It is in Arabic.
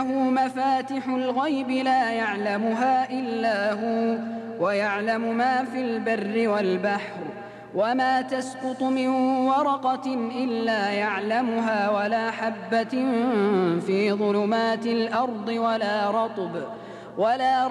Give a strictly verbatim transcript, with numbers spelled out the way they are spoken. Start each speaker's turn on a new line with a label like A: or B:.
A: مفاتح الغيب لا يعلمها إلا هو ويعلم ما في البر والبحر وما تسقط من ورقة إلا يعلمها ولا حبة في ظلمات الأرض ولا رطب ولا